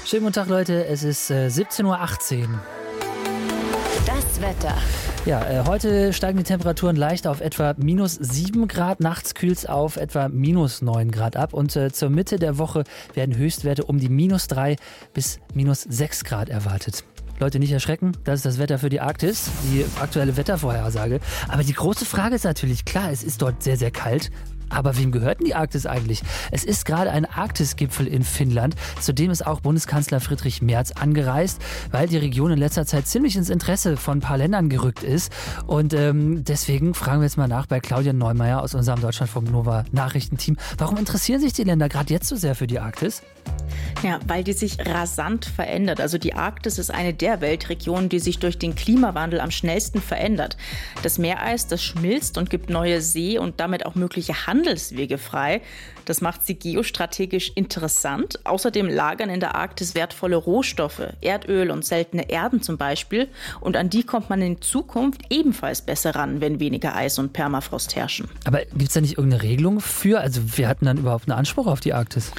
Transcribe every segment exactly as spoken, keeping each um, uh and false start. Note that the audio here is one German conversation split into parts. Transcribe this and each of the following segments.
Schönen guten Tag, Leute. Es ist äh, siebzehn Uhr achtzehn. Das Wetter. Ja, äh, heute steigen die Temperaturen leicht auf etwa minus sieben Grad. Nachts kühlt es auf etwa minus neun Grad ab. Und äh, zur Mitte der Woche werden Höchstwerte um die minus drei bis minus sechs Grad erwartet. Leute, nicht erschrecken, das ist das Wetter für die Arktis, die aktuelle Wettervorhersage. Aber die große Frage ist natürlich, klar, es ist dort sehr, sehr kalt. Aber wem gehört denn die Arktis eigentlich? Es ist gerade ein Arktisgipfel in Finnland. Zudem ist auch Bundeskanzler Friedrich Merz angereist, weil die Region in letzter Zeit ziemlich ins Interesse von ein paar Ländern gerückt ist. Und ähm, deswegen fragen wir jetzt mal nach bei Claudia Neumeier aus unserem Deutschlandfunk Nova Nachrichtenteam. Warum interessieren sich die Länder gerade jetzt so sehr für die Arktis? Ja, weil die sich rasant verändert. Also die Arktis ist eine der Weltregionen, die sich durch den Klimawandel am schnellsten verändert. Das Meereis, das schmilzt und gibt neue See- und damit auch mögliche Handelswege frei. Das macht sie geostrategisch interessant. Außerdem lagern in der Arktis wertvolle Rohstoffe, Erdöl und seltene Erden zum Beispiel. Und an die kommt man in Zukunft ebenfalls besser ran, wenn weniger Eis und Permafrost herrschen. Aber gibt es da nicht irgendeine Regelung für? Also wer hat denn dann überhaupt einen Anspruch auf die Arktis?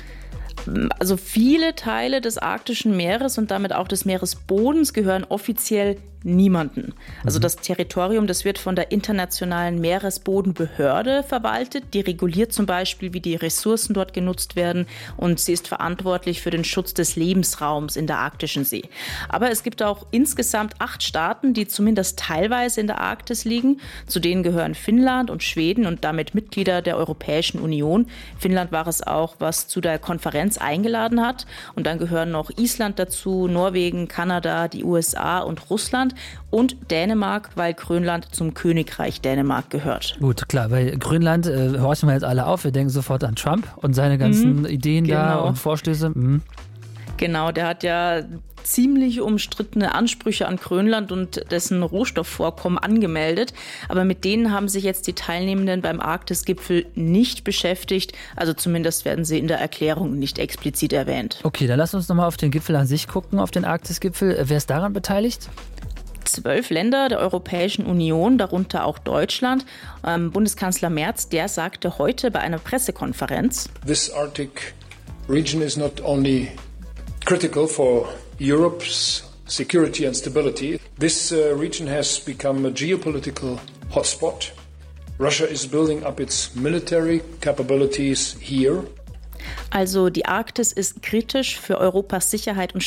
Also viele Teile des arktischen Meeres und damit auch des Meeresbodens gehören offiziell niemanden. Also das Territorium, das wird von der Internationalen Meeresbodenbehörde verwaltet. Die reguliert zum Beispiel, wie die Ressourcen dort genutzt werden, und sie ist verantwortlich für den Schutz des Lebensraums in der arktischen See. Aber es gibt auch insgesamt acht Staaten, die zumindest teilweise in der Arktis liegen. Zu denen gehören Finnland und Schweden und damit Mitglieder der Europäischen Union. Finnland war es auch, was zu der Konferenz eingeladen hat. Und dann gehören noch Island dazu, Norwegen, Kanada, die U S A und Russland. Und Dänemark, weil Grönland zum Königreich Dänemark gehört. Gut, klar, bei Grönland äh, horchen wir jetzt alle auf. Wir denken sofort an Trump und seine ganzen mhm, Ideen genau. da und Vorstöße. Mhm. Genau, der hat ja ziemlich umstrittene Ansprüche an Grönland und dessen Rohstoffvorkommen angemeldet. Aber mit denen haben sich jetzt die Teilnehmenden beim Arktisgipfel nicht beschäftigt. Also zumindest werden sie in der Erklärung nicht explizit erwähnt. Okay, dann lass uns nochmal auf den Gipfel an sich gucken, auf den Arktisgipfel. Wer ist daran beteiligt? Zwölf Länder der Europäischen Union, darunter auch Deutschland. Ähm, Bundeskanzler Merz, der sagte heute bei einer Pressekonferenz: This Arctic region is not only critical for Europe's security and stability. This uh, region has become a geopolitical hotspot. Russia is building up its military capabilities here. Also die Arktis ist kritisch für Europas Sicherheit und